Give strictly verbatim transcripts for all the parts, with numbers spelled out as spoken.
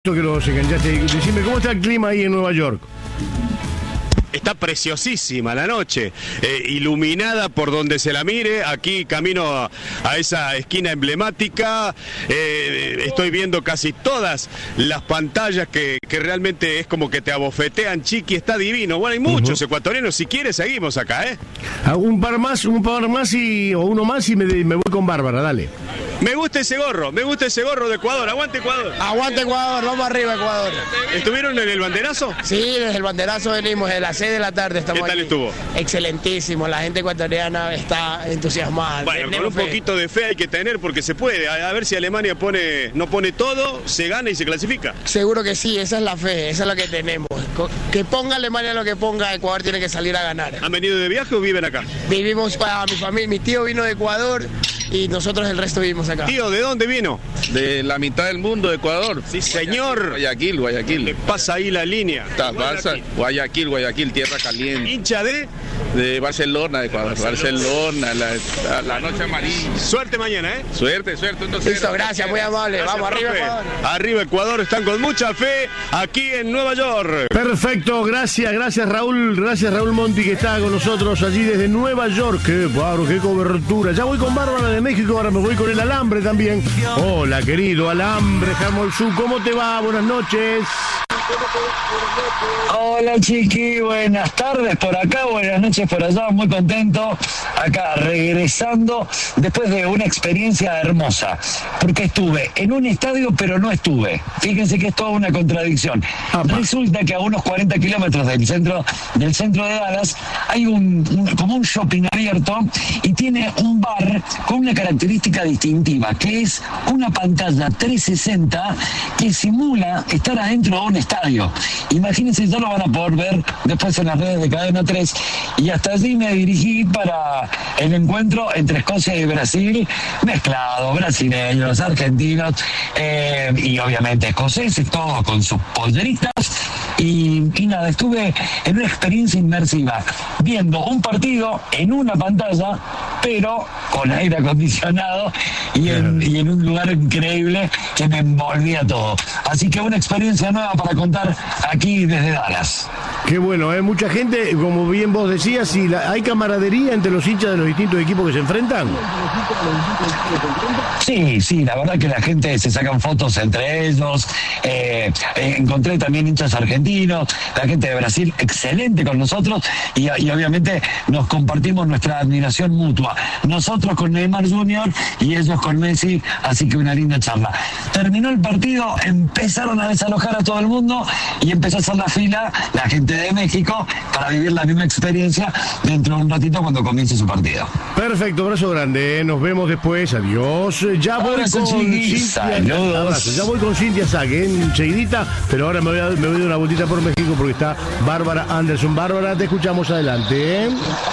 Que los enganchaste. Decime, ¿cómo está el clima ahí en Nueva York? Está preciosísima la noche, eh, iluminada por donde se la mire. Aquí camino a, a esa esquina emblemática, eh, estoy viendo casi todas las pantallas que, que realmente es como que te abofetean, Chiqui, está divino. Bueno, hay muchos uh-huh. ecuatorianos, si quieres seguimos acá, ¿eh? Ah, un par más, un par más y, o uno más y me, me voy con Bárbara, dale. Me gusta ese gorro, me gusta ese gorro de Ecuador. Aguante Ecuador. Aguante Ecuador, vamos arriba Ecuador. ¿Estuvieron en el banderazo? Sí, desde el banderazo venimos, de las seis de la tarde estamos. ¿Qué tal aquí. estuvo? Excelentísimo, la gente ecuatoriana está entusiasmada. Bueno, Tenemos con un fe. poquito de fe hay que tener porque se puede. A, a ver si Alemania pone, no pone todo, se gana y se clasifica. Seguro que sí, esa es la fe, esa es lo que tenemos. Que ponga Alemania lo que ponga, Ecuador tiene que salir a ganar. ¿Han venido de viaje o viven acá? Vivimos para mi familia, mi tío vino de Ecuador y nosotros el resto vivimos acá. Tío, ¿de dónde vino? De la mitad del mundo, de Ecuador. Sí, señor. Guayaquil, Guayaquil. ¿Qué pasa ahí la línea? Está, Barça, Guayaquil, Guayaquil, tierra caliente. ¿Hincha de? De Barcelona, de Ecuador. Barcelona, Barcelona la, la, la noche amarilla. Suerte mañana, ¿eh? Suerte, suerte. Listo, gracias, muy amable. Gracias, Vamos, arriba Ecuador. Arriba Ecuador, están con mucha fe aquí en Nueva York. Perfecto, gracias, gracias Raúl, gracias Raúl Monti que está con nosotros allí desde Nueva York. Qué bárbaro, qué cobertura. Ya voy con Bárbara de México, ahora me voy con el Alambre también. Hola, querido Alambre, Jamolzú, ¿cómo te va? Buenas noches. Hola Chiqui, buenas tardes por acá, buenas noches por allá, muy contento acá regresando después de una experiencia hermosa, porque estuve en un estadio pero no estuve, fíjense que es toda una contradicción. Resulta que a unos cuarenta kilómetros del centro del centro de Dallas hay un, un como un shopping abierto y tiene un bar con una característica distintiva, que es una pantalla trescientos sesenta que simula estar adentro de un estadio. Imagínense, ya lo van a poder ver después en las redes de Cadena tres. Y hasta allí me dirigí para el encuentro entre Escocia y Brasil, mezclado, brasileños, argentinos eh, y obviamente escoceses, todos con sus polleritas. Y, y nada, estuve en una experiencia inmersiva, viendo un partido en una pantalla, pero con aire acondicionado y en, y en un lugar increíble que me envolvía todo. Así que una experiencia nueva para contar aquí desde Dallas. Qué bueno, ¿eh? Mucha gente, como bien vos decías, y la, ¿hay camaradería entre los hinchas de los distintos equipos que se enfrentan? Sí, sí, la verdad que la gente se sacan fotos entre ellos. Eh, eh, encontré también hinchas argentinos, la gente de Brasil, excelente con nosotros, y, y obviamente nos compartimos nuestra admiración mutua. Nosotros con Neymar junior y ellos con Messi, así que una linda charla. Terminó el partido, empezaron a desalojar a todo el mundo y empezó a hacer la fila la gente de México para vivir la misma experiencia dentro de un ratito cuando comience su partido. Perfecto, abrazo grande, nos vemos después, adiós. Ya voy abrazo, con Cintia, abrazo. Ya voy con Cintia Saque, enseguidita, pero ahora me voy, a, me voy a dar una vueltita por México porque está Bárbara Anderson. Bárbara, te escuchamos, adelante.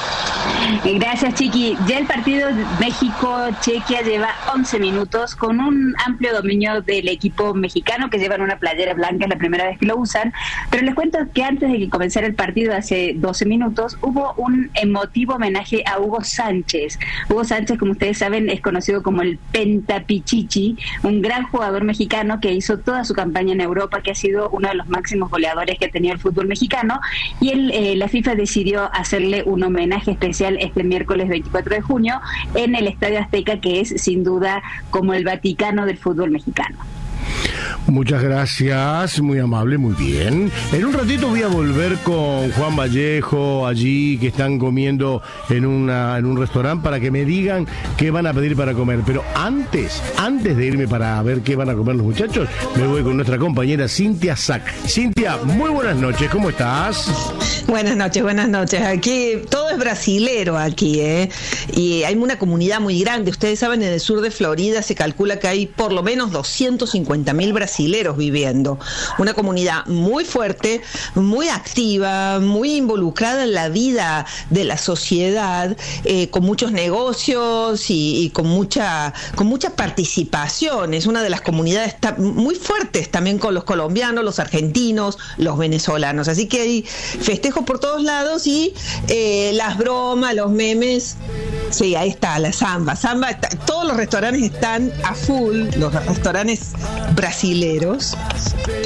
Gracias, Chiqui. Ya el partido México-Chequia lleva once minutos con un amplio dominio del equipo mexicano, que llevan una playera blanca, es la primera vez que lo usan, pero les cuento que antes de que comenzara el partido, hace doce minutos, hubo un emotivo homenaje a Hugo Sánchez. Hugo Sánchez, como ustedes saben, es conocido como el Pentapichichi, un gran jugador mexicano que hizo toda su campaña en Europa, que ha sido uno de los máximos goleadores que ha tenido el fútbol mexicano, y él, eh, la FIFA decidió hacerle un homenaje especial este miércoles veinticuatro de junio en el Estadio Azteca, que es sin duda como el Vaticano del fútbol mexicano. Muchas gracias, muy amable, muy bien. En un ratito voy a volver con Juan Vallejo allí, que están comiendo en una en un restaurante, para que me digan qué van a pedir para comer. Pero antes, antes de irme para ver qué van a comer los muchachos, me voy con nuestra compañera Cintia Sack. Cintia, muy buenas noches, ¿cómo estás? Buenas noches, buenas noches. Aquí todo es brasilero aquí, ¿eh? Y hay una comunidad muy grande. Ustedes saben, en el sur de Florida se calcula que hay por lo menos doscientos cincuenta mil brasileros viviendo. Una comunidad muy fuerte, muy activa, muy involucrada en la vida de la sociedad, eh, con muchos negocios y, y con mucha con mucha participación. Es una de las comunidades muy fuertes también con los colombianos, los argentinos, los venezolanos. Así que hay festejos por todos lados y eh, las bromas, los memes. Sí, ahí está, la samba. Samba está, todos los restaurantes están a full, los restaurantes brasileños. brasileros